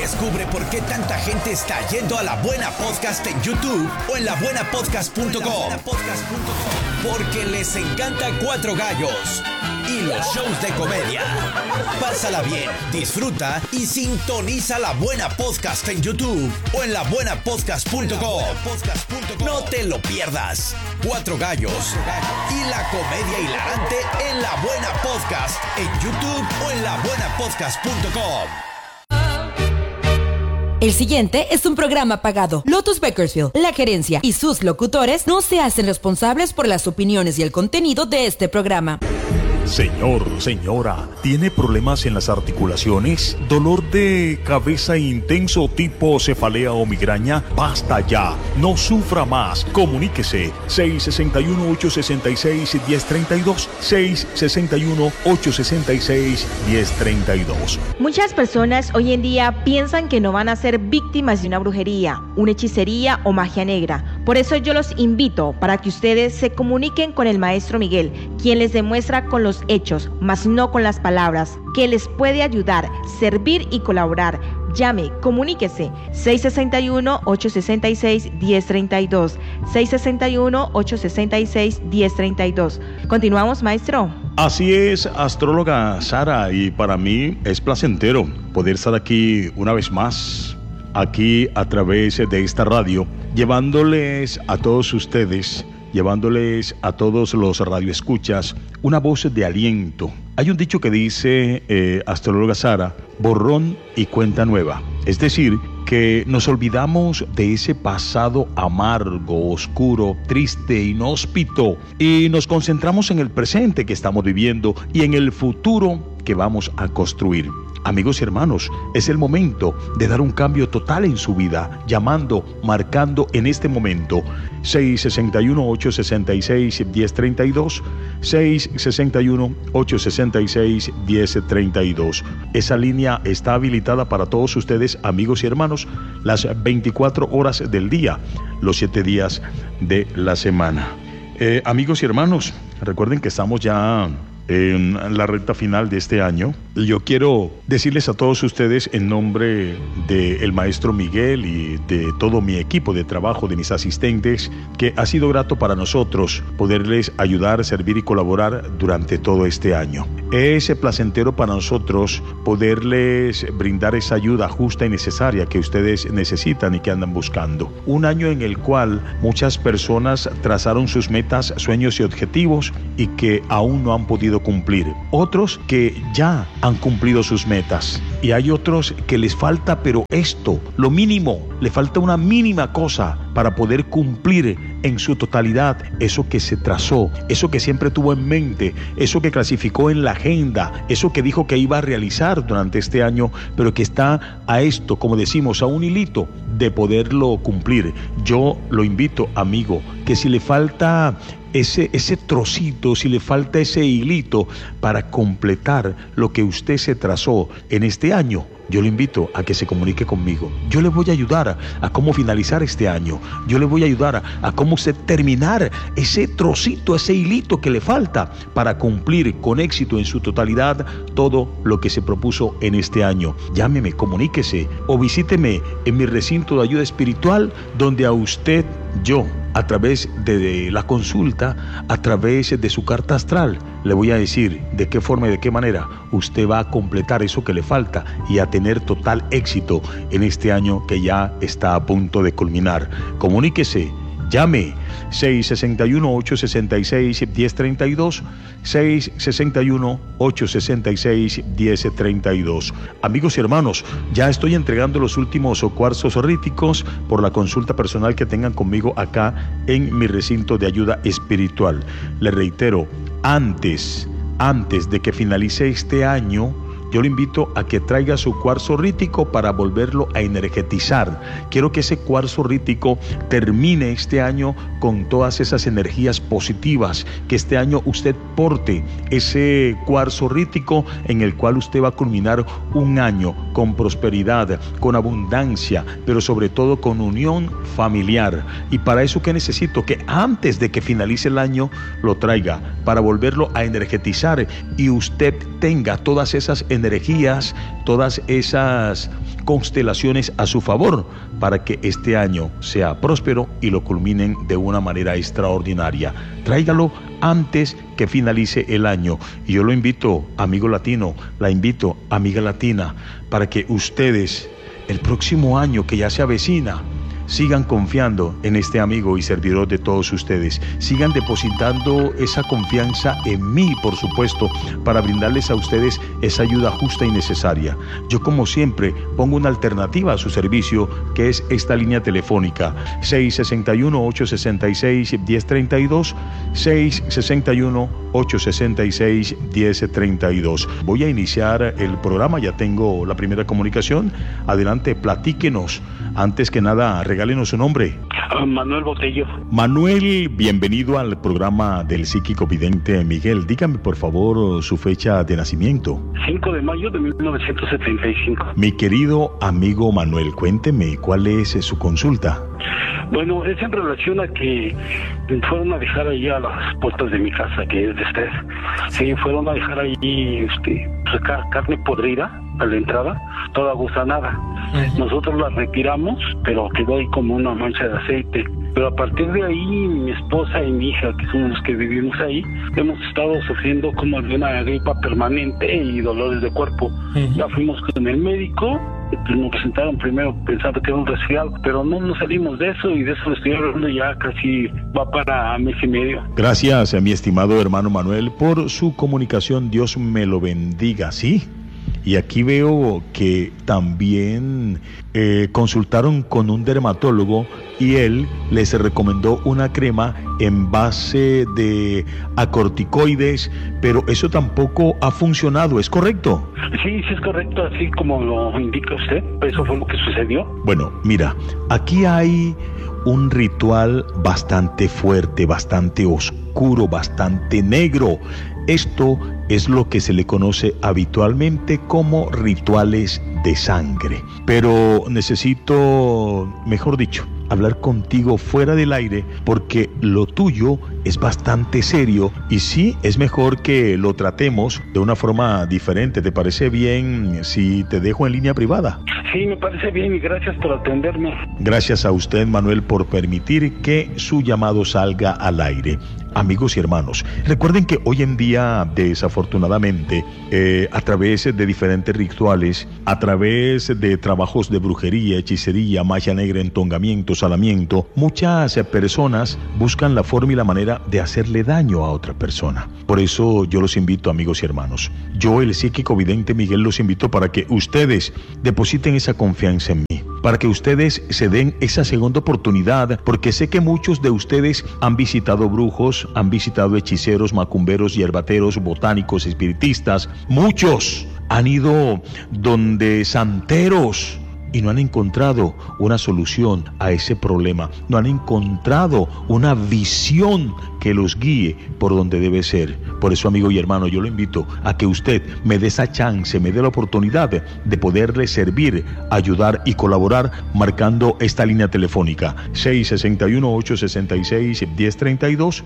Descubre por qué tanta gente está yendo a La Buena Podcast en YouTube o en labuenapodcast.com. Porque les encanta Cuatro Gallos y los shows de comedia. Pásala bien, disfruta y sintoniza La Buena Podcast en YouTube o en labuenapodcast.com. No te lo pierdas. Cuatro Gallos y la comedia hilarante en La Buena Podcast en YouTube o en labuenapodcast.com. El siguiente es un programa pagado. Lotus Bakersfield, la gerencia y sus locutores no se hacen responsables por las opiniones y el contenido de este programa. Señor, señora, ¿tiene problemas en las articulaciones? ¿Dolor de cabeza intenso tipo cefalea o migraña? ¡Basta ya! ¡No sufra más! Comuníquese 661-866-1032 661-866-1032. Muchas personas hoy en día piensan que no van a ser víctimas de una brujería, una hechicería o magia negra. Por eso yo los invito para que ustedes se comuniquen con el Maestro Miguel, quien les demuestra con los hechos, mas no con las palabras, que les puede ayudar, servir y colaborar. Llame, comuníquese 661-866-1032 661-866-1032. Continuamos, maestro. Así es, astróloga Sara, y para mí es placentero poder estar aquí una vez más, aquí a través de esta radio, llevándoles a todos ustedes, llevándoles a todos los radioescuchas una voz de aliento. Hay un dicho que dice, astróloga Sara, borrón y cuenta nueva. Es decir, que nos olvidamos de ese pasado amargo, oscuro, triste, inhóspito, y nos concentramos en el presente que estamos viviendo y en el futuro que vamos a construir. Amigos y hermanos, es el momento de dar un cambio total en su vida, llamando, marcando en este momento 661-866-1032, 661-866-1032. Esa línea está habilitada para todos ustedes, amigos y hermanos, las 24 horas del día, los 7 días de la semana. Amigos y hermanos, recuerden que estamos ya en la recta final de este año. Yo quiero decirles a todos ustedes, en nombre del maestro Miguel y de todo mi equipo de trabajo, de mis asistentes, que ha sido grato para nosotros poderles ayudar, servir y colaborar durante todo este año. Es placentero para nosotros poderles brindar esa ayuda justa y necesaria que ustedes necesitan y que andan buscando. Un año en el cual muchas personas trazaron sus metas, sueños y objetivos y que aún no han podido cumplir. Otros que ya han cumplido sus metas. Y hay otros que les falta, pero esto, lo mínimo, le falta una mínima cosa para poder cumplir en su totalidad eso que se trazó, eso que siempre tuvo en mente, eso que clasificó en la agenda, eso que dijo que iba a realizar durante este año, pero que está a esto, como decimos, a un hilito de poderlo cumplir. Yo lo invito, amigo, que si le falta ese trocito, si le falta ese hilito para completar lo que usted se trazó en este año, yo le invito a que se comunique conmigo. Yo le voy a ayudar a cómo finalizar este año. Yo le voy a ayudar a cómo usted terminar ese trocito, ese hilito que le falta para cumplir con éxito en su totalidad todo lo que se propuso en este año. Llámeme, comuníquese o visíteme en mi recinto de ayuda espiritual, donde a usted, yo, a través de la consulta, a través de su carta astral, le voy a decir de qué forma y de qué manera usted va a completar eso que le falta y a tener total éxito en este año que ya está a punto de culminar. Comuníquese, llame 661-866-1032, 661-866-1032. Amigos y hermanos, ya estoy entregando los últimos cuarzos ríticos por la consulta personal que tengan conmigo acá en mi recinto de ayuda espiritual. Les reitero, antes de que finalice este año, yo le invito a que traiga su cuarzo rítico para volverlo a energetizar. Quiero que ese cuarzo rítico termine este año con todas esas energías positivas, que este año usted porte ese cuarzo rítico en el cual usted va a culminar un año con prosperidad, con abundancia, pero sobre todo con unión familiar. Y para eso, ¿qué necesito? Que antes de que finalice el año lo traiga, para volverlo a energetizar y usted tenga todas esas energías, todas esas constelaciones a su favor, para que este año sea próspero y lo culminen de una manera extraordinaria. Tráigalo antes que finalice el año. Y yo lo invito, amigo latino, la invito, amiga latina, para que ustedes, el próximo año que ya se avecina, sigan confiando en este amigo y servidor de todos ustedes. Sigan depositando esa confianza en mí, por supuesto, para brindarles a ustedes esa ayuda justa y necesaria. Yo, como siempre, pongo una alternativa a su servicio, que es esta línea telefónica 661-866-1032, 661-866-1032. Voy a iniciar el programa, ya tengo la primera comunicación. Adelante, platíquenos. Antes que nada, regálenos su nombre. Manuel Botello. Manuel, bienvenido al programa del psíquico vidente Miguel. Dígame, por favor, su fecha de nacimiento. 5 de mayo de 1975. Mi querido amigo Manuel, cuénteme, ¿cuál es su consulta? Bueno, es en relación a que fueron a dejar ahí a las puertas de mi casa, que es de ustedes. Sí, fueron a dejar ahí carne podrida a la entrada, toda gusanada. Nosotros la retiramos, pero quedó ahí como una mancha de aceite. Pero a partir de ahí, mi esposa y mi hija, que somos los que vivimos ahí, hemos estado sufriendo como de una gripa permanente y dolores de cuerpo. Ya fuimos con el médico, nos presentaron primero pensando que era un resfriado, pero no nos salimos de eso, y de eso estoy hablando ya casi va para mes y medio. Gracias, mi estimado hermano Manuel, por su comunicación. Dios me lo bendiga, ¿sí? Y aquí veo que también consultaron con un dermatólogo y él les recomendó una crema en base de acorticoides, pero eso tampoco ha funcionado, ¿es correcto? Sí, sí es correcto, así como lo indica usted, eso fue lo que sucedió. Bueno, mira, aquí hay un ritual bastante fuerte, bastante oscuro, bastante negro. Esto es lo que se le conoce habitualmente como rituales de sangre. Pero necesito, mejor dicho, hablar contigo fuera del aire, porque lo tuyo es bastante serio y sí es mejor que lo tratemos de una forma diferente. ¿Te parece bien si te dejo en línea privada? Sí, me parece bien y gracias por atenderme. Gracias a usted, Manuel, por permitir que su llamado salga al aire. Amigos y hermanos, recuerden que hoy en día, desafortunadamente, a través de diferentes rituales, a través de trabajos de brujería, hechicería, magia negra, entongamiento, salamiento, muchas personas buscan la forma y la manera de hacerle daño a otra persona. Por eso yo los invito, amigos y hermanos, yo, el psíquico vidente Miguel, los invito para que ustedes depositen esa confianza en mí, para que ustedes se den esa segunda oportunidad, porque sé que muchos de ustedes han visitado brujos, han visitado hechiceros, macumberos, hierbateros, botánicos, espiritistas. Muchos han ido donde santeros y no han encontrado una solución a ese problema, no han encontrado una visión que los guíe por donde debe ser. Por eso, amigo y hermano, yo lo invito a que usted me dé esa chance, me dé la oportunidad de poderle servir, ayudar y colaborar marcando esta línea telefónica 661-866-1032,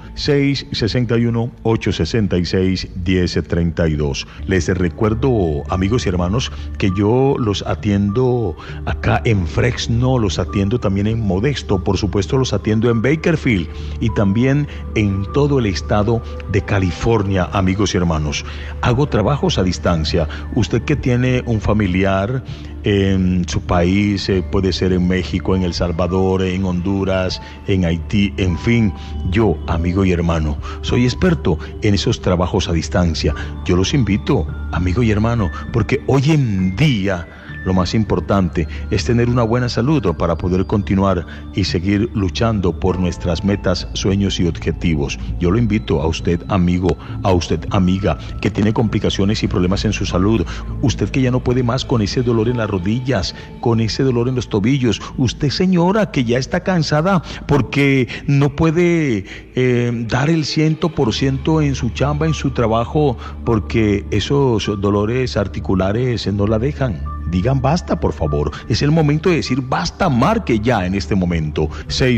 661-866-1032. Les recuerdo, amigos y hermanos, que yo los atiendo acá en Fresno, los atiendo también en Modesto, por supuesto los atiendo en Bakersfield y también en todo el estado de California, amigos y hermanos. Hago trabajos a distancia. Usted que tiene un familiar en su país, puede ser en México, en El Salvador, en Honduras, en Haití, en fin, yo, amigo y hermano, soy experto en esos trabajos a distancia. Yo los invito, amigo y hermano, porque hoy en día lo más importante es tener una buena salud para poder continuar y seguir luchando por nuestras metas, sueños y objetivos. Yo lo invito a usted, amigo, a usted, amiga, que tiene complicaciones y problemas en su salud. Usted que ya no puede más con ese dolor en las rodillas, con ese dolor en los tobillos. Usted, señora, que ya está cansada porque no puede dar el 100% en su chamba, en su trabajo, porque esos dolores articulares no la dejan. digan basta, por favor. Es el momento de decir basta, marque ya en este momento.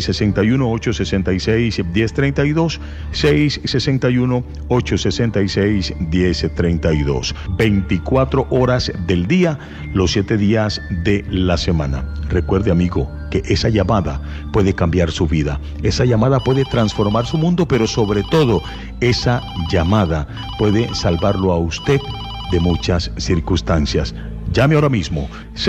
661-866-1032, 661-866-1032. 24 horas del día, los 7 días de la semana. Recuerde, amigo, que esa llamada puede cambiar su vida. Esa llamada puede transformar su mundo, pero sobre todo, esa llamada puede salvarlo a usted de muchas circunstancias. Llame ahora mismo,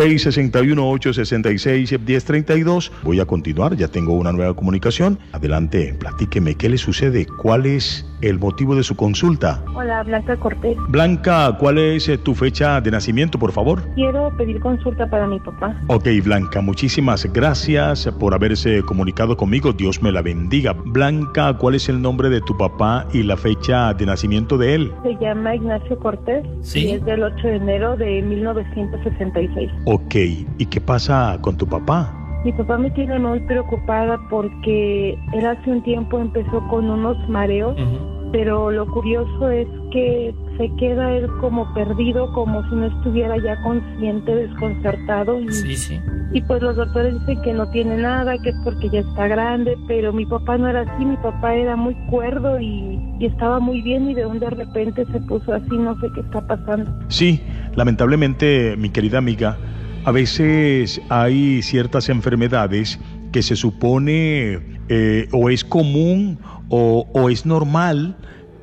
661-866-1032. Voy a continuar, ya tengo una nueva comunicación. Adelante, platíqueme, ¿qué le sucede? ¿Cuál es el motivo de su consulta? Hola, Blanca Cortés. Blanca, ¿cuál es tu fecha de nacimiento, por favor? Quiero pedir consulta para mi papá. Ok, Blanca, muchísimas gracias por haberse comunicado conmigo. Dios me la bendiga. Blanca, ¿cuál es el nombre de tu papá y la fecha de nacimiento de él? Se llama Ignacio Cortés. ¿Sí? Y es del 8 de enero de 1966. Ok, ¿y qué pasa con tu papá? Mi papá me tiene muy preocupada porque él hace un tiempo empezó con unos mareos, pero lo curioso es que se queda él como perdido, como si no estuviera ya consciente, desconcertado. Y pues los doctores dicen que no tiene nada, que es porque ya está grande, pero mi papá no era así. Mi papá era muy cuerdo y estaba muy bien, y de repente se puso así. No sé qué está pasando. Sí, lamentablemente, mi querida amiga, a veces hay ciertas enfermedades que se supone o es común o es normal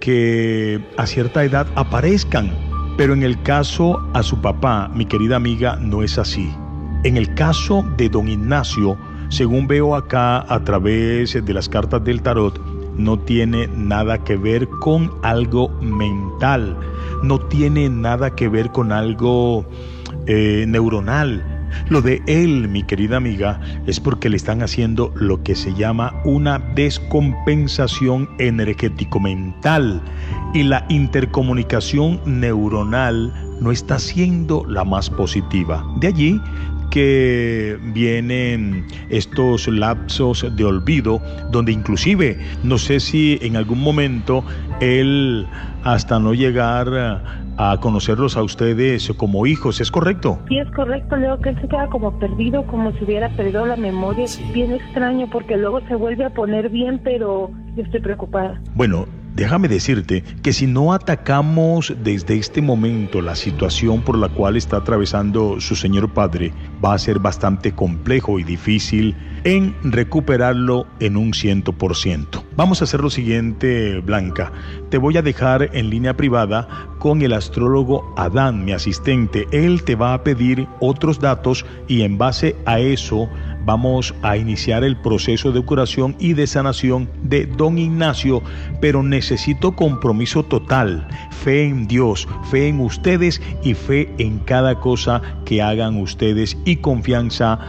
que a cierta edad aparezcan, pero en el caso a su papá, mi querida amiga, no es así. En el caso de don Ignacio, según veo acá a través de las cartas del tarot, no tiene nada que ver con algo mental, no tiene nada que ver con algo neuronal. Lo de él, mi querida amiga, es porque le están haciendo lo que se llama una descompensación energético-mental, y la intercomunicación neuronal no está siendo la más positiva. De allí que vienen estos lapsos de olvido, donde inclusive, no sé si en algún momento él, hasta no llegar a conocerlos a ustedes como hijos, ¿es correcto? Sí, es correcto, Leo, que él se queda como perdido, como si hubiera perdido la memoria. Sí. Es bien extraño porque luego se vuelve a poner bien, pero yo estoy preocupada. Bueno, déjame decirte que si no atacamos desde este momento la situación por la cual está atravesando su señor padre, va a ser bastante complejo y difícil en recuperarlo en un 100%. Vamos a hacer lo siguiente, Blanca. Te voy a dejar en línea privada con el astrólogo Adán, mi asistente. Él te va a pedir otros datos y en base a eso vamos a iniciar el proceso de curación y de sanación de don Ignacio, pero necesito compromiso total, fe en Dios, fe en ustedes y fe en cada cosa que hagan ustedes y confianza